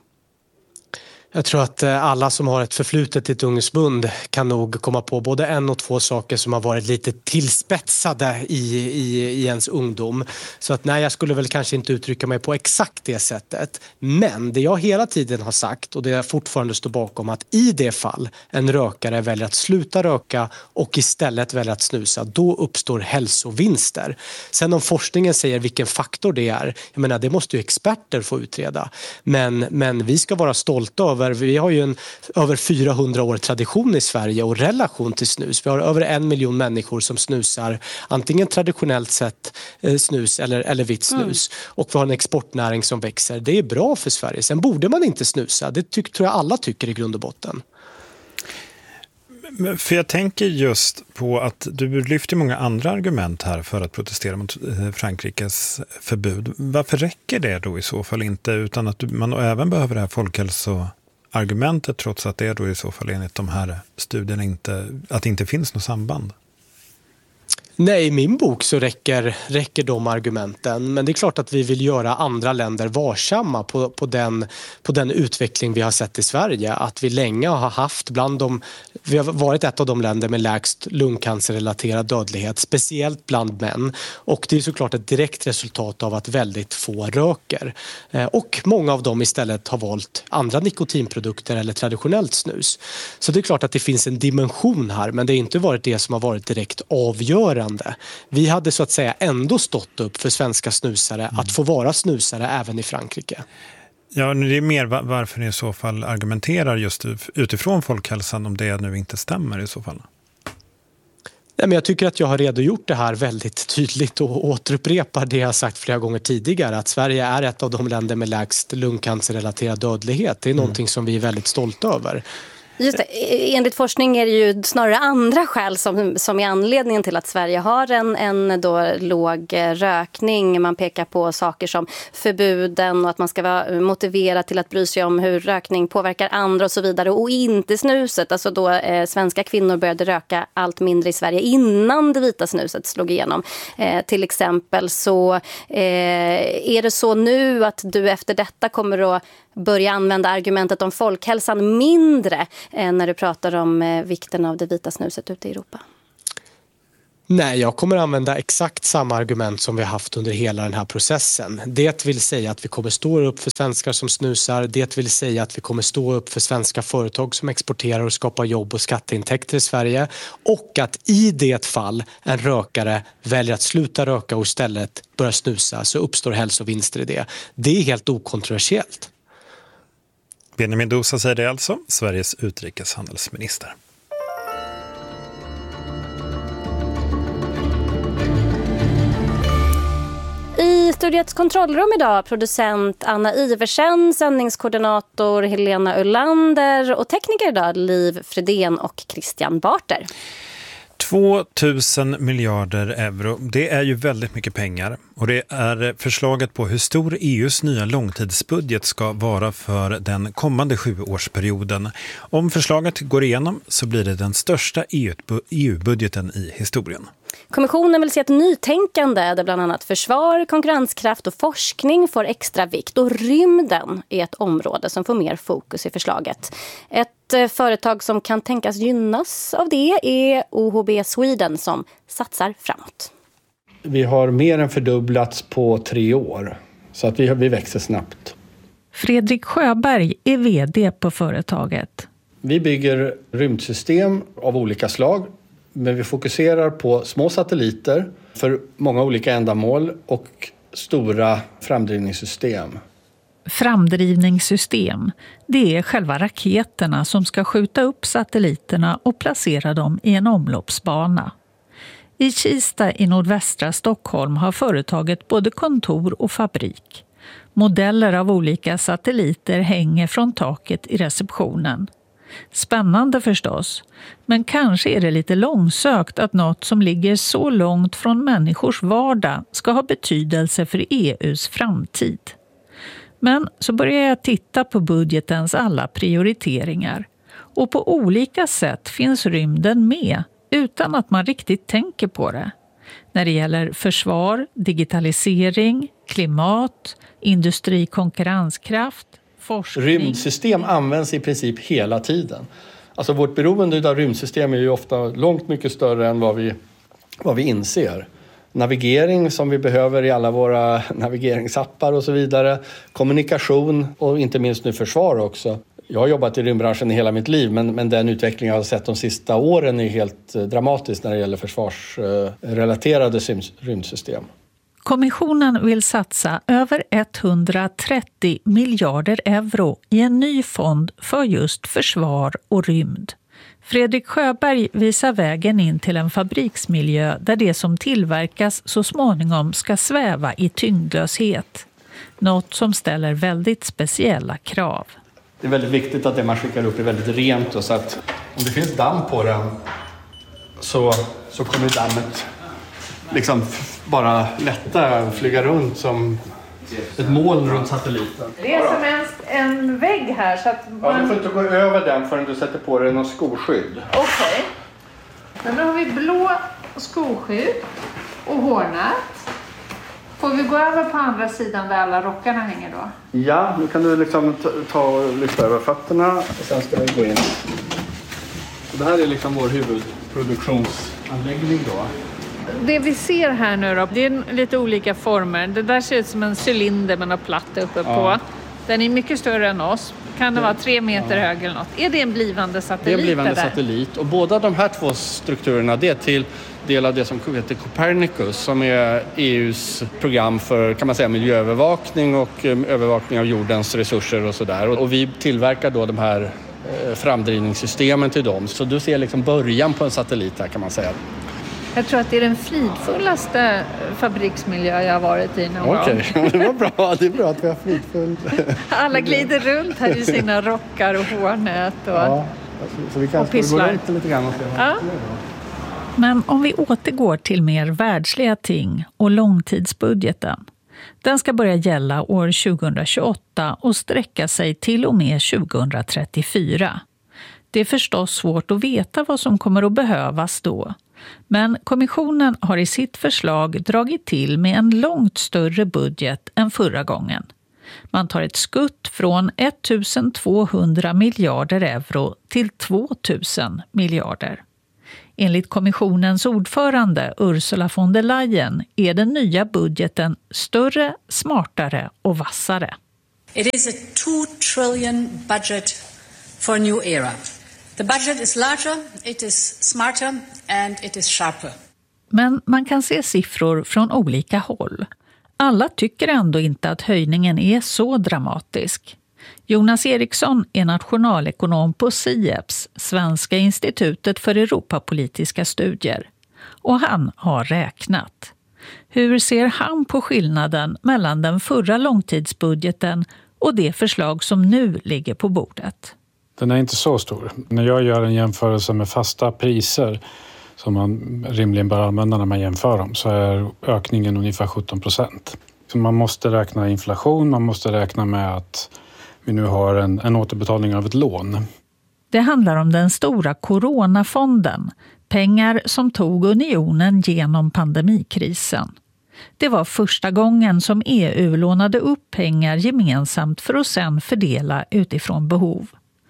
Jag tror att alla som har ett förflutet i ett ungdomsförbund kan nog komma på både 1 och 2 saker som har varit lite tillspetsade i ens ungdom. Så att nej, jag skulle väl kanske inte uttrycka mig på exakt det sättet. Men det jag hela tiden har sagt och det jag fortfarande står bakom, att i det fall en rökare väljer att sluta röka och istället väljer att snusa, då uppstår hälsovinster. Sen om forskningen säger vilken faktor det är, jag menar, det måste ju experter få utreda. Men vi ska vara stolta över. Vi har ju en över 400 år tradition i Sverige och relation till snus. Vi har över 1 miljon människor som snusar antingen traditionellt sett snus eller vitt snus. Och vi har en exportnäring som växer. Det är bra för Sverige. Sen borde man inte snusa. Det tror jag alla tycker i grund och botten. För jag tänker just på att du lyfter många andra argument här för att protestera mot Frankrikes förbud. Varför räcker det då i så fall inte, utan att man även behöver det här folkhälsoargumentet, trots att det då i så fall enligt de här studierna att det inte finns något samband? Nej, i min bok så räcker de argumenten. Men det är klart att vi vill göra andra länder varsamma på den utveckling vi har sett i Sverige. Att vi länge har haft vi har varit ett av de länder med lägst lungcancerrelaterad dödlighet, speciellt bland män. Och det är såklart ett direkt resultat av att väldigt få röker. Och många av dem istället har valt andra nikotinprodukter eller traditionellt snus. Så det är klart att det finns en dimension här, men det har inte varit det som har varit direkt avgörande. Vi hade så att säga ändå stått upp för svenska snusare att få vara snusare även i Frankrike. Ja, det är mer varför ni i så fall argumenterar just utifrån folkhälsan, om det nu inte stämmer i så fall. Nej, men jag tycker att jag har redogjort det här väldigt tydligt och återupprepar det jag sagt flera gånger tidigare, att Sverige är ett av de länder med lägst lungcancerrelaterad dödlighet. Det är någonting som vi är väldigt stolta över. Just det. Enligt forskning är det ju snarare andra skäl som är anledningen till att Sverige har en då låg rökning. Man pekar på saker som förbuden och att man ska vara motiverad till att bry sig om hur rökning påverkar andra och så vidare. Och inte snuset. Alltså då svenska kvinnor började röka allt mindre i Sverige innan det vita snuset slog igenom. Till exempel så är det så nu att du efter detta kommer att börja använda argumentet om folkhälsan mindre när du pratar om vikten av det vita snuset ute i Europa? Nej, jag kommer använda exakt samma argument som vi har haft under hela den här processen. Det vill säga att vi kommer stå upp för svenskar som snusar. Det vill säga att vi kommer stå upp för svenska företag som exporterar och skapar jobb och skatteintäkter i Sverige. Och att i det fall en rökare väljer att sluta röka och istället börja snusa så uppstår hälsovinster i det. Det är helt okontroversiellt. Benjamin Dousa säger det alltså, Sveriges utrikeshandelsminister. I studiets kontrollrum idag producent Anna Iversen, sändningskoordinator Helena Ullander och tekniker idag Liv Fredén och Christian Barter. 2000 miljarder euro, det är ju väldigt mycket pengar och det är förslaget på hur stor EUs nya långtidsbudget ska vara för den kommande 7-årsperioden. Om förslaget går igenom så blir det den största EU-budgeten i historien. Kommissionen vill se ett nytänkande där bland annat försvar, konkurrenskraft och forskning får extra vikt och rymden är ett område som får mer fokus i förslaget. Ett företag som kan tänkas gynnas av det är OHB Sweden som satsar framåt. Vi har mer än fördubblats på 3 år så att vi växer snabbt. Fredrik Sjöberg är vd på företaget. Vi bygger rymdsystem av olika slag. Men vi fokuserar på små satelliter för många olika ändamål och stora framdrivningssystem. Framdrivningssystem, det är själva raketerna som ska skjuta upp satelliterna och placera dem i en omloppsbana. I Kista i nordvästra Stockholm har företaget både kontor och fabrik. Modeller av olika satelliter hänger från taket i receptionen. Spännande förstås, men kanske är det lite långsökt att något som ligger så långt från människors vardag ska ha betydelse för EUs framtid. Men så börjar jag titta på budgetens alla prioriteringar och på olika sätt finns rymden med utan att man riktigt tänker på det. När det gäller försvar, digitalisering, klimat, industrikonkurrenskraft, forskning. Rymdsystem används i princip hela tiden. Alltså vårt beroende av rymdsystem är ju ofta långt mycket större än vad vi inser. Navigering som vi behöver i alla våra navigeringsappar och så vidare. Kommunikation och inte minst nu försvar också. Jag har jobbat i rymdbranschen i hela mitt liv men den utveckling jag har sett de sista åren är helt dramatisk när det gäller försvarsrelaterade rymdsystem. Kommissionen vill satsa över 130 miljarder euro i en ny fond för just försvar och rymd. Fredrik Sjöberg visar vägen in till en fabriksmiljö där det som tillverkas så småningom ska sväva i tyngdlöshet. Något som ställer väldigt speciella krav. Det är väldigt viktigt att det man skickar upp är väldigt rent och så att om det finns damm på den så kommer dammet liksom bara lätta flyga runt som ett moln runt satelliten. Det är som en vägg här så att man... Ja, du får inte gå över den förrän du sätter på dig någon skoskydd. Okej. Men då har vi blå skoskydd och hårnät. Får vi gå över på andra sidan där alla rockarna hänger då? Ja, nu kan du liksom ta och lyfta över fötterna och sen ska vi gå in. Det här är liksom vår huvudproduktionsanläggning då. Det vi ser här nu då, det är lite olika former. Det där ser ut som en cylinder med något platt uppe på. Den är mycket större än oss. Kan det vara 3 meter hög eller något? Är det en blivande satellit? Det är en blivande satellit. Och båda de här 2 strukturerna det är till del av det som heter Copernicus som är EUs program för kan man säga miljöövervakning och övervakning av jordens resurser och sådär. Och vi tillverkar då de här framdrivningssystemen till dem. Så du ser liksom början på en satellit här kan man säga. Jag tror att det är den fridfullaste fabriksmiljö jag har varit i någon gång. Okej, det var bra. Det är bra att vi har fridfullt. Alla glider runt här i sina rockar och hårnät. Och... Ja. Så vi kan gå runt lite grann och se vad det är. Men om vi återgår till mer världsliga ting och långtidsbudgeten. Den ska börja gälla år 2028 och sträcka sig till och med 2034. Det är förstås svårt att veta vad som kommer att behövas då. Men kommissionen har i sitt förslag dragit till med en långt större budget än förra gången. Man tar ett skutt från 1200 miljarder euro till 2000 miljarder. Enligt kommissionens ordförande Ursula von der Leyen är den nya budgeten större, smartare och vassare. It is a 2 trillion budget for a new era. The budget is larger, it is smarter and it is sharper. Men man kan se siffror från olika håll. Alla tycker ändå inte att höjningen är så dramatisk. Jonas Eriksson är nationalekonom på SIEPS, Svenska institutet för Europapolitiska studier. Och han har räknat. Hur ser han på skillnaden mellan den förra långtidsbudgeten och det förslag som nu ligger på bordet? Den är inte så stor. När jag gör en jämförelse med fasta priser som man rimligen bör använda när man jämför dem, så är ökningen ungefär 17%. Så man måste räkna inflation, man måste räkna med att vi nu har en återbetalning av ett lån. Det handlar om den stora coronafonden, pengar som tog unionen genom pandemikrisen. Det var första gången som EU lånade upp pengar gemensamt för att sedan fördela utifrån behov.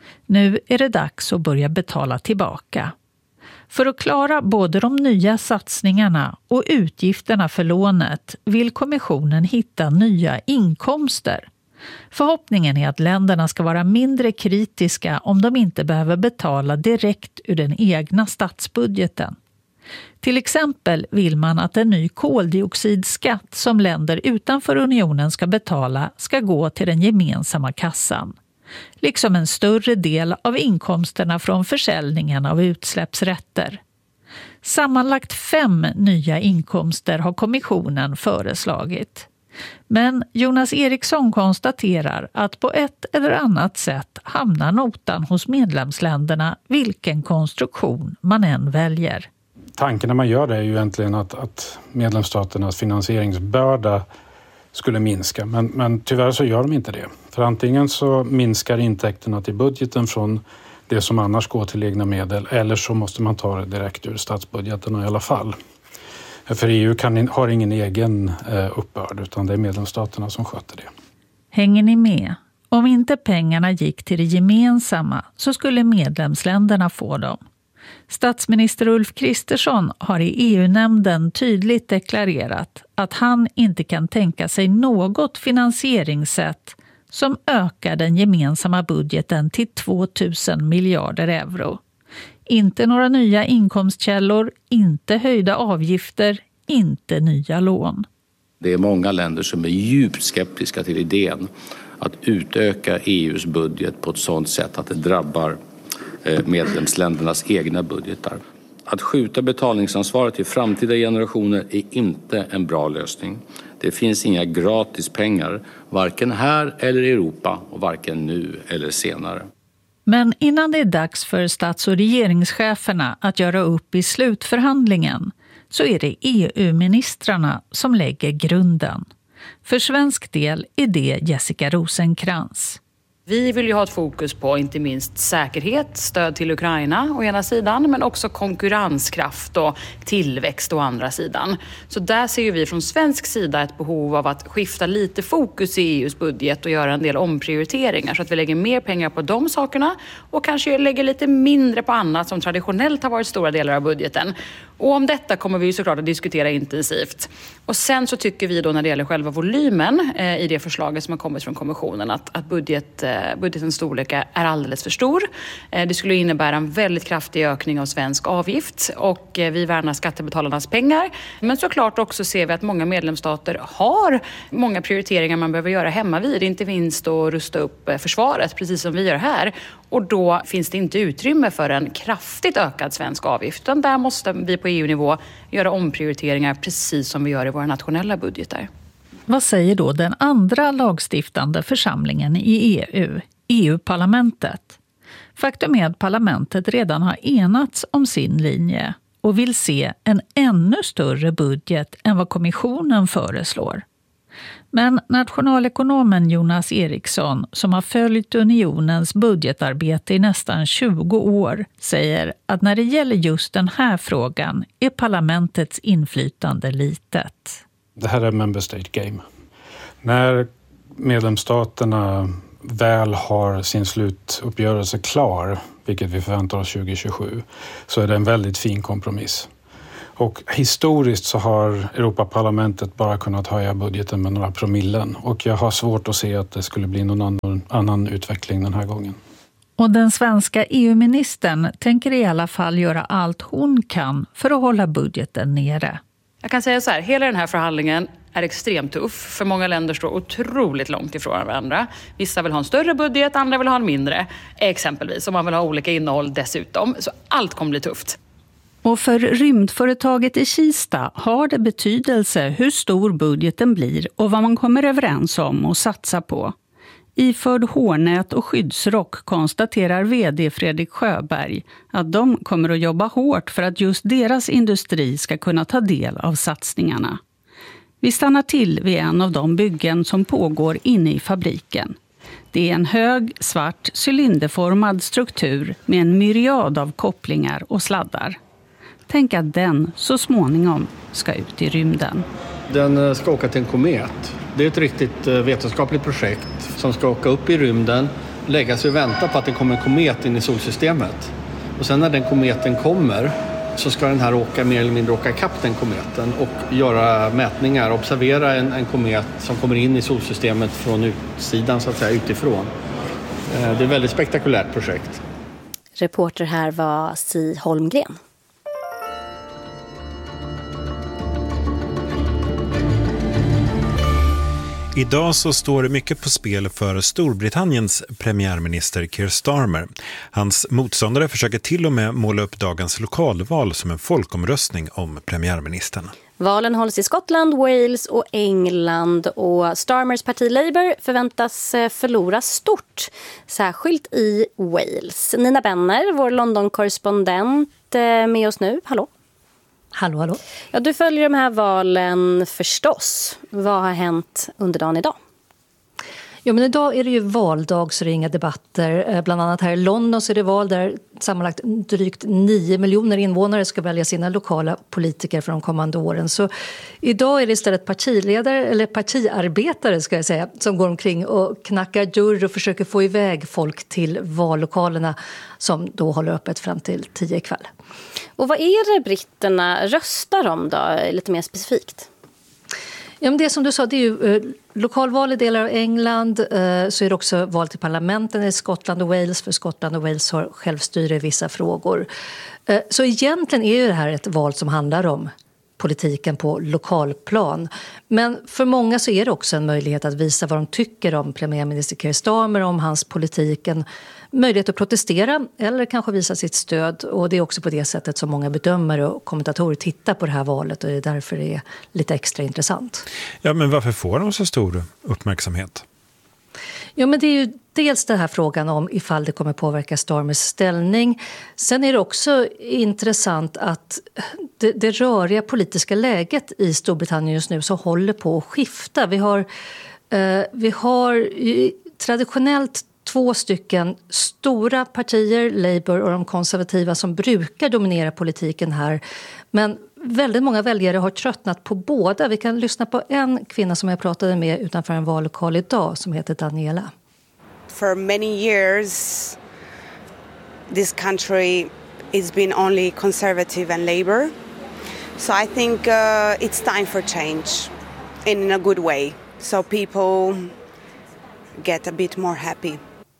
Nu är det dags att börja betala tillbaka. För att klara både de nya satsningarna och utgifterna för lånet vill kommissionen hitta nya inkomster. Förhoppningen är att länderna ska vara mindre kritiska om de inte behöver betala direkt ur den egna statsbudgeten. Till exempel vill man att en ny koldioxidskatt som länder utanför unionen ska betala ska gå till den gemensamma kassan. Liksom en större del av inkomsterna från försäljningen av utsläppsrätter. Sammanlagt 5 nya inkomster har kommissionen föreslagit. Men Jonas Eriksson konstaterar att på ett eller annat sätt hamnar notan hos medlemsländerna vilken konstruktion man än väljer. Tanken när man gör det är ju egentligen att medlemsstaternas finansieringsbörda skulle minska. Men tyvärr så gör de inte det. För antingen så minskar intäkterna till budgeten från det som annars går till egna medel, eller så måste man ta det direkt ur statsbudgeten i alla fall. För EU har ingen egen uppbörd, utan det är medlemsstaterna som sköter det. Hänger ni med? Om inte pengarna gick till det gemensamma så skulle medlemsländerna få dem. Statsminister Ulf Kristersson har i EU-nämnden tydligt deklarerat att han inte kan tänka sig något finansieringssätt som ökar den gemensamma budgeten till 2000 miljarder euro. Inte några nya inkomstkällor, inte höjda avgifter, inte nya lån. Det är många länder som är djupt skeptiska till idén att utöka EUs budget på ett sådant sätt att det drabbar medlemsländernas egna budgetar. Att skjuta betalningsansvaret till framtida generationer är inte en bra lösning. Det finns inga gratis pengar, varken här eller i Europa och varken nu eller senare. Men innan det är dags för stats- och regeringscheferna att göra upp i slutförhandlingen så är det EU-ministrarna som lägger grunden. För svensk del är det Jessica Rosenkrantz. Vi vill ju ha ett fokus på inte minst säkerhet, stöd till Ukraina å ena sidan, men också konkurrenskraft och tillväxt å andra sidan. Så där ser vi från svensk sida ett behov av att skifta lite fokus i EUs budget och göra en del omprioriteringar så att vi lägger mer pengar på de sakerna och kanske lägger lite mindre på annat som traditionellt har varit stora delar av budgeten. Och om detta kommer vi ju såklart att diskutera intensivt. Och sen så tycker vi då när det gäller själva volymen i det förslaget som har kommit från kommissionen att budgetens storlek är alldeles för stor. Det skulle innebära en väldigt kraftig ökning av svensk avgift och vi värnar skattebetalarnas pengar. Men såklart också ser vi att många medlemsstater har många prioriteringar man behöver göra hemma vid. Inte minst att rusta upp försvaret, precis som vi gör här. Och då finns det inte utrymme för en kraftigt ökad svensk avgift. Utan där måste vi på EU-nivå göra omprioriteringar precis som vi gör i våra nationella budgetar. Vad säger då den andra lagstiftande församlingen i EU, EU-parlamentet? Faktum är att parlamentet redan har enats om sin linje och vill se en ännu större budget än vad kommissionen föreslår. Men nationalekonomen Jonas Eriksson, som har följt unionens budgetarbete i nästan 20 år, säger att när det gäller just den här frågan är parlamentets inflytande litet. Det här är member state game. När medlemsstaterna väl har sin slutuppgörelse klar, vilket vi förväntar oss 2027, så är det en väldigt fin kompromiss. Och historiskt så har Europaparlamentet bara kunnat höja budgeten med några promillen. Och jag har svårt att se att det skulle bli någon annan utveckling den här gången. Och den svenska EU-ministern tänker i alla fall göra allt hon kan för att hålla budgeten nere. Jag kan säga så här, hela den här förhandlingen är extremt tuff. För många länder står otroligt långt ifrån varandra. Vissa vill ha en större budget, andra vill ha en mindre. Exempelvis, om man vill ha olika innehåll dessutom. Så allt kommer bli tufft. Och för rymdföretaget i Kista har det betydelse hur stor budgeten blir och vad man kommer överens om och satsa på. Iförd hårnät och skyddsrock konstaterar vd Fredrik Sjöberg att de kommer att jobba hårt för att just deras industri ska kunna ta del av satsningarna. Vi stannar till vid en av de byggen som pågår inne i fabriken. Det är en hög, svart, cylinderformad struktur med en myriad av kopplingar och sladdar. Tänk att den så småningom ska ut i rymden. Den ska åka till en komet. Det är ett riktigt vetenskapligt projekt som ska åka upp i rymden, lägga sig och vänta på att det kommer en komet in i solsystemet. Och sen när den kometen kommer så ska den här åka mer eller mindre åka ikapp den kometen och göra mätningar, observera en komet som kommer in i solsystemet från utsidan, så att säga, utifrån. Det är ett väldigt spektakulärt projekt. Reporter här var Si Holmgren. Idag så står det mycket på spel för Storbritanniens premiärminister Keir Starmer. Hans motståndare försöker till och med måla upp dagens lokalval som en folkomröstning om premiärministern. Valen hålls i Skottland, Wales och England och Starmers parti Labour förväntas förlora stort, särskilt i Wales. Nina Benner, vår London-korrespondent, med oss nu. Hallå. Hallå. Ja, du följer de här valen förstås. Vad har hänt under dagen idag? Ja, men idag är det ju valdag så det är inga debatter. Bland annat här i London så är det val där sammanlagt drygt 9 miljoner invånare ska välja sina lokala politiker för de kommande åren. Så idag är det istället partiledare, eller partiarbetare ska jag säga, som går omkring och knackar dörr och försöker få iväg folk till vallokalerna som då håller öppet fram till 10 ikväll. Och vad är det britterna röstar om då, lite mer specifikt? Ja, men det som du sa, det är ju lokalval i delar av England, så är det också val till parlamenten i Skottland och Wales, för Skottland och Wales har självstyre i vissa frågor. Så egentligen är ju det här ett val som handlar om politiken på lokalplan. Men för många så är det också en möjlighet att visa vad de tycker om premiärminister Keir Starmer, om hans politik, en möjlighet att protestera eller kanske visa sitt stöd. Och det är också på det sättet som många bedömare och kommentatorer tittar på det här valet och det är därför det är lite extra intressant. Ja, men varför får de så stor uppmärksamhet? Ja, men det är ju dels den här frågan om ifall det kommer påverka Starmers ställning. Sen är det också intressant att det röriga politiska läget i Storbritannien just nu så håller på att skifta. Vi har traditionellt 2 stycken stora partier, Labour och de konservativa, som brukar dominera politiken här. Men väldigt många väljare har tröttnat på båda. Vi kan lyssna på en kvinna som jag pratade med utanför en vallokal idag som heter Daniela. For many years this country has been only conservative and Labour. So I think it's time for change in a good way. So people get a bit more happy.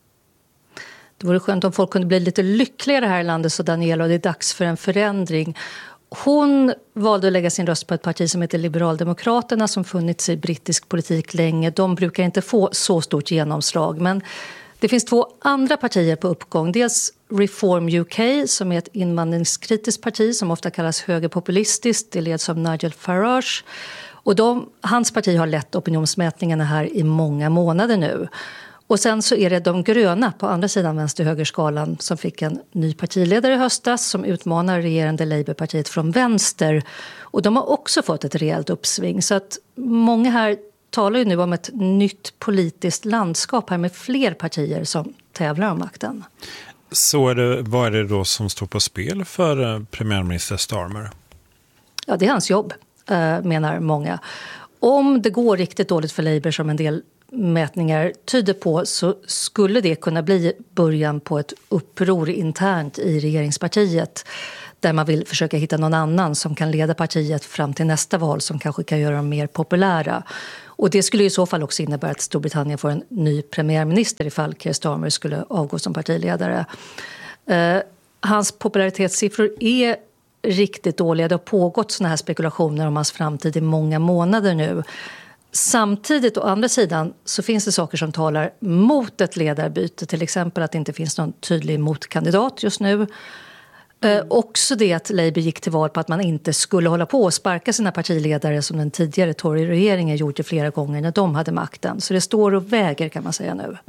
Det vore skönt om folk kunde bli lite lyckligare här i landet, så Daniela, och det är dags för en förändring. Hon valde att lägga sin röst på ett parti som heter Liberaldemokraterna som funnits i brittisk politik länge. De brukar inte få så stort genomslag, men det finns 2 andra partier på uppgång. Dels Reform UK som är ett invandringskritiskt parti som ofta kallas högerpopulistiskt. Det leds av Nigel Farage. Och hans parti har lett opinionsmätningarna här i många månader nu. Och sen så är det de gröna på andra sidan vänster-högerskalan som fick en ny partiledare i höstas som utmanar regerande Labourpartiet från vänster. Och de har också fått ett rejält uppsving. Så att många här talar ju nu om ett nytt politiskt landskap här med fler partier som tävlar om makten. Så vad är det då som står på spel för premiärminister Starmer? Ja, det är hans jobb, menar många. Om det går riktigt dåligt för Labour som en del mätningar tyder på så skulle det kunna bli början på ett uppror internt i regeringspartiet där man vill försöka hitta någon annan som kan leda partiet fram till nästa val som kanske kan göra dem mer populära. Och det skulle i så fall också innebära att Storbritannien får en ny premiärminister ifall Keir Starmer skulle avgå som partiledare. Hans popularitetssiffror är riktigt dåliga. Det har pågått såna här spekulationer om hans framtid i många månader nu. Samtidigt å andra sidan så finns det saker som talar mot ett ledarbyte. Till exempel att det inte finns någon tydlig motkandidat just nu. Också det att Labour gick till val på att man inte skulle hålla på och sparka sina partiledare som den tidigare Tory-regeringen gjorde flera gånger när de hade makten. Så det står och väger kan man säga nu.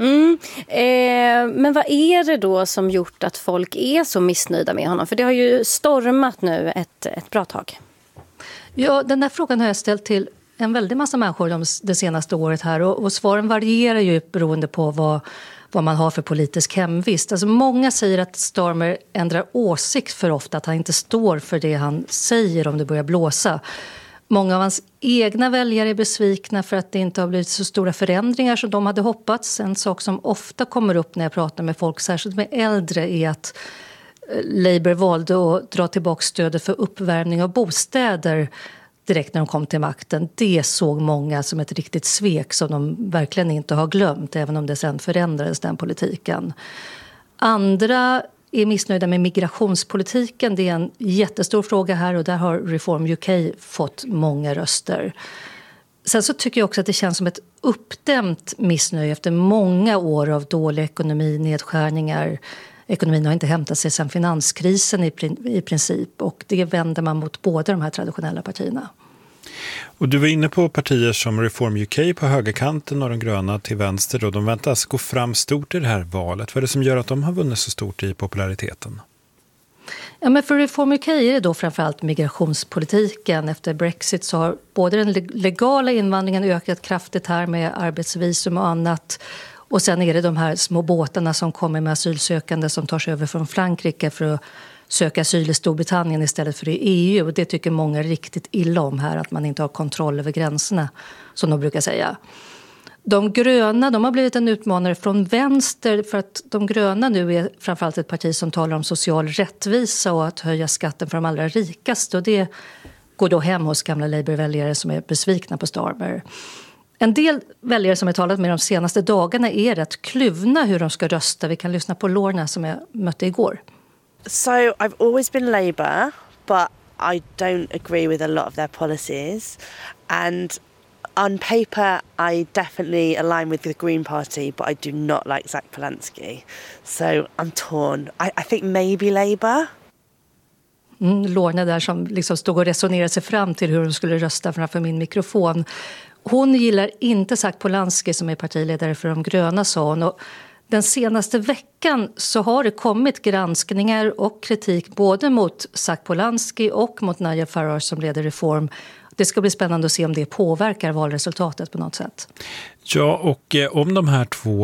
Men vad är det då som gjort att folk är så missnöjda med honom? För det har ju stormat nu ett bra tag. Ja, den där frågan har jag ställt till en väldig massa människor det senaste året här. Och svaren varierar ju beroende på vad man har för politisk hemvist. Alltså många säger att Starmer ändrar åsikt för ofta, att han inte står för det han säger om det börjar blåsa. Många av hans egna väljare är besvikna för att det inte har blivit så stora förändringar som de hade hoppats. En sak som ofta kommer upp när jag pratar med folk, särskilt med äldre, är att Labour valde att dra tillbaka stödet för uppvärmning av bostäder direkt när de kom till makten. Det såg många som ett riktigt svek som de verkligen inte har glömt, även om det sen förändrades den politiken. Andra är missnöjda med migrationspolitiken. Det är en jättestor fråga här och där har Reform UK fått många röster. Sen så tycker jag också att det känns som ett uppdämt missnöje efter många år av dålig ekonomi, nedskärningar. Ekonomin har inte hämtat sig sedan finanskrisen i princip och det vänder man mot båda de här traditionella partierna. Och du var inne på partier som Reform UK på högerkanten och de gröna till vänster. Och de väntas gå fram stort i det här valet. Vad är det som gör att de har vunnit så stort i populariteten? Ja, men för Reform UK är det då framförallt migrationspolitiken. Efter Brexit så har både den legala invandringen ökat kraftigt här med arbetsvisum och annat. Och sen är det de här små båtarna som kommer med asylsökande som tar sig över från Frankrike för att söka asyl i Storbritannien istället för i EU. Och det tycker många riktigt illa om här, att man inte har kontroll över gränserna, som de brukar säga. De gröna, de har blivit en utmanare från vänster för att de gröna nu är framförallt ett parti som talar om social rättvisa och att höja skatten för de allra rikaste. Och det går då hem hos gamla Labour-väljare som är besvikna på Starmer. En del väljare som jag talat med de senaste dagarna är rätt kluvna hur de ska rösta. Vi kan lyssna på Lorna som jag mötte igår. So I've always been Labour, but I don't agree with a lot of their policies. And on paper, I definitely align with the Green Party, but I do not like Zach Polanski. So I'm torn. I think maybe Labour. Lorna där som liksom stod och resonerade sig fram till hur hon skulle rösta framför min mikrofon. Hon gillar inte Zach Polanski som är partiledare för de gröna, sa hon. Och den senaste veckan så har det kommit granskningar och kritik både mot Zach Polanski och mot Nigel Farage som leder Reform. Det ska bli spännande att se om det påverkar valresultatet på något sätt. Ja, och om de här två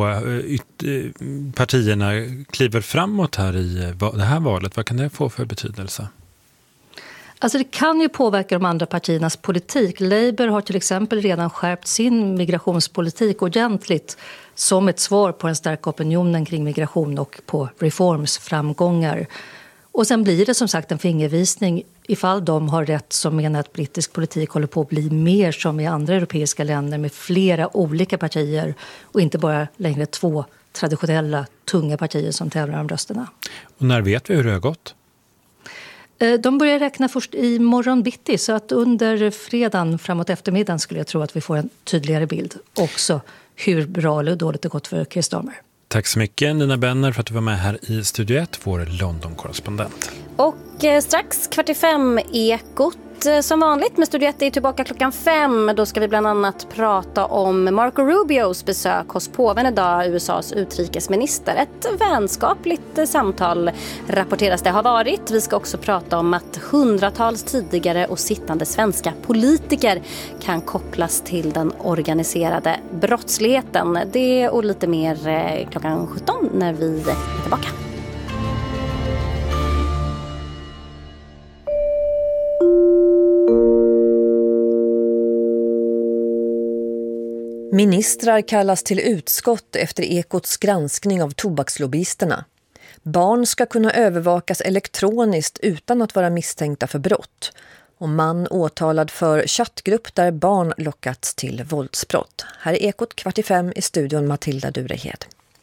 partierna kliver framåt här i det här valet, vad kan det få för betydelse? Alltså det kan ju påverka de andra partiernas politik. Labour har till exempel redan skärpt sin migrationspolitik ordentligt som ett svar på den starka opinionen kring migration och på Reforms framgångar. Och sen blir det som sagt en fingervisning ifall de har rätt som menar att brittisk politik håller på att bli mer som i andra europeiska länder med flera olika partier och inte bara längre två traditionella tunga partier som tävlar om rösterna. Och när vet vi hur det har gått? De börjar räkna först i morgon bitti, så att under fredagen framåt eftermiddagen skulle jag tro att vi får en tydligare bild också hur bra eller dåligt det gått för Keir Starmer. Tack så mycket Nina Benner för att du var med här i Studio 1, vår London-korrespondent. Och strax 4:45 Ekot. som vanligt med Studio 1 är tillbaka 5:00. Då ska vi bland annat prata om Marco Rubios besök hos påven idag, USAs utrikesminister. Ett vänskapligt samtal rapporteras det ha varit. Vi ska också prata om att hundratals tidigare och sittande svenska politiker kan kopplas till den organiserade brottsligheten. Det och lite mer klockan 17 när vi är tillbaka. Ministrar kallas till utskott efter Ekots granskning av tobakslobbyisterna. Barn ska kunna övervakas elektroniskt utan att vara misstänkta för brott. Och man åtalad för chattgrupp där barn lockats till våldsbrott. Här är Ekot 4:45 i studion Matilda Durehed.